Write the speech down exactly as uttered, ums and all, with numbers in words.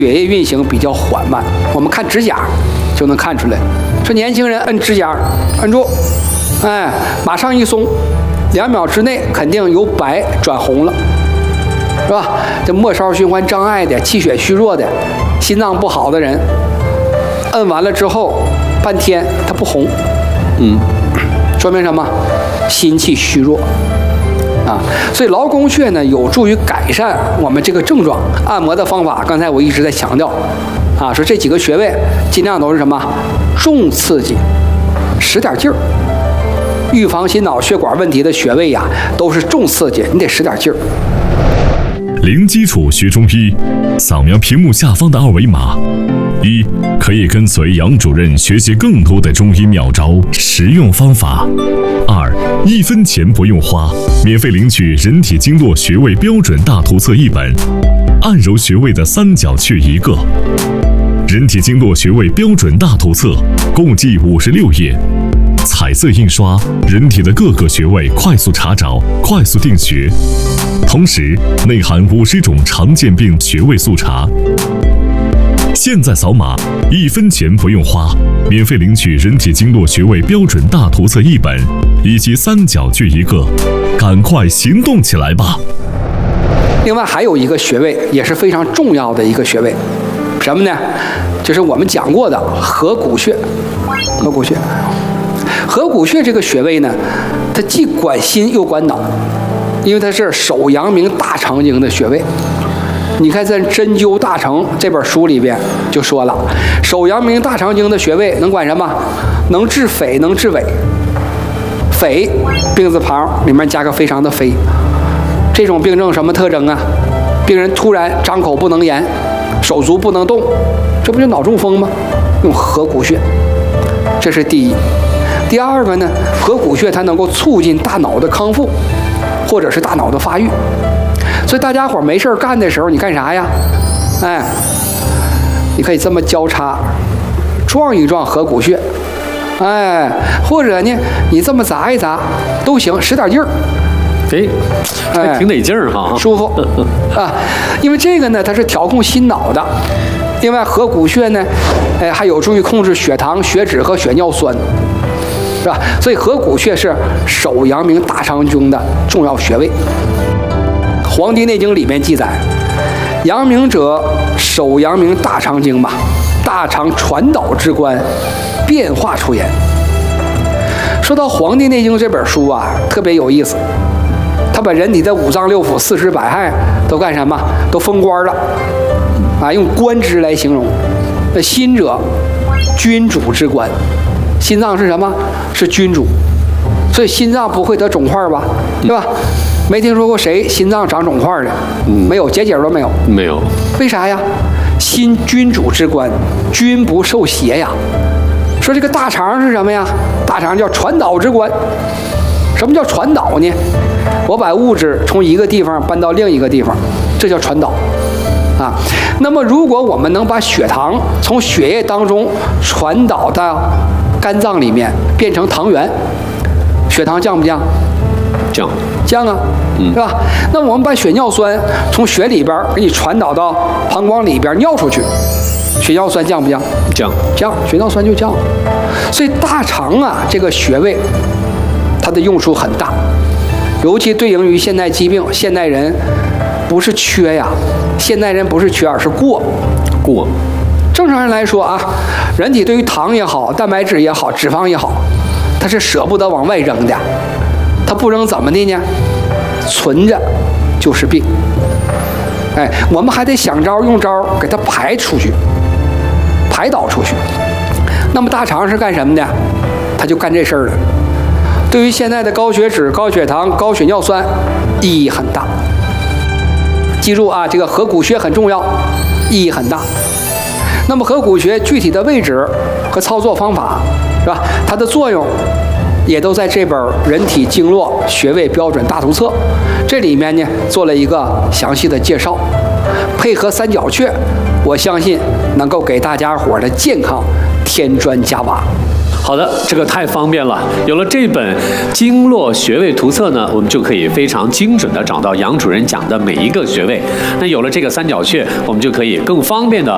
血液运行比较缓慢。我们看指甲就能看出来，说年轻人摁指甲，摁住，哎，马上一松，两秒之内肯定由白转红了，是吧？这末梢循环障碍的、气血虚弱的、心脏不好的人，摁完了之后半天它不红，嗯，说明什么？心气虚弱。啊，所以劳宫穴呢，有助于改善我们这个症状。按摩的方法，刚才我一直在强调，啊，说这几个穴位尽量都是什么重刺激，使点劲儿。预防心脑血管问题的穴位呀，都是重刺激，你得使点劲儿。 零基础学中医，扫描屏幕下方的二维码。一，可以跟随杨主任学习更多的中医妙招、实用方法。二，一分钱不用花，免费领取人体经络穴位标准大图册一本，按揉穴位的三角穴一个。人体经络穴位标准大图册共计五十六页，彩色印刷，人体的各个穴位快速查找、快速定穴，同时内含五十种常见病穴位速查。现在扫码，一分钱不用花，免费领取人体经络穴位标准大图册一本，以及三角穴一个，赶快行动起来吧！ 另外还有一个穴位也是非常重要的一个穴位，什么呢？就是我们讲过的合谷穴。合谷穴，合谷穴这个穴位呢，它既管心又管脑，因为它是手阳明大肠经的穴位。你看在《针灸大成》这本书里边就说了，手阳明大肠经的穴位能管什么？能治痱，能治痿。痱，病字旁里面加个非常的非。这种病症什么特征啊？病人突然张口不能言，手足不能动，这不就脑中风吗？用合谷穴，这是第一。第二个呢，合谷穴它能够促进大脑的康复，或者是大脑的发育。所以大家伙没事干的时候，你干啥呀？哎，你可以这么交叉撞一撞合谷穴，哎，或者呢，你这么砸一砸都行，使点劲儿。 哎，还挺得劲儿哈， 舒服啊。因为这个呢，它是调控心脑的。另外，合谷穴呢，哎，还有助于控制血糖、血脂和血尿酸，是吧？所以合谷穴是手阳明大肠经的重要穴位。《黄帝内经》里面记载，阳明者，手阳明大肠经嘛，大肠传导之官，变化出言。说到《黄帝内经》这本书啊，特别有意思，他把人体的五脏六腑、四肢百骸都干什么？都封官了，啊，用官职来形容。那心者，君主之官，心脏是什么？是君主，所以心脏不会得肿块吧？对吧？没听说过谁心脏长肿块的，没有，结节都没有， 没有。 为啥呀？心君主之官，君不受邪呀。说这个大肠是什么呀？大肠叫传导之官。什么叫传导呢？我把物质从一个地方搬到另一个地方，这叫传导啊。那么如果我们能把血糖从血液当中传导到肝脏里面，变成糖原，血糖降不降？ 降， 降啊，是吧？那我们把血尿酸从血里边给你传导到膀胱里边尿出去，血尿酸降不降？ 降， 降，血尿酸就降。所以大肠啊这个穴位，它的用处很大，尤其对应于现代疾病。现代人不是缺呀，现代人不是缺，而是过。 过。 正常人来说啊，人体对于糖也好、蛋白质也好、脂肪也好，它是舍不得往外扔的。它不扔怎么的呢？存着就是病。哎，我们还得想招用招给它排出去，排导出去。那么大肠是干什么的？它就干这事儿了。对于现在的高血脂、高血糖、高血尿酸意义很大。记住啊，这个合谷穴很重要，意义很大。那么合谷穴具体的位置和操作方法，是吧？它的作用也都在这本《人体经络穴位标准大图册》这里面呢做了一个详细的介绍，配合三角穴，我相信能够给大家伙的健康添砖加瓦。 好的，这个太方便了。有了这本经络穴位图册呢，我们就可以非常精准的找到杨主任讲的每一个穴位。那有了这个三角穴，我们就可以更方便的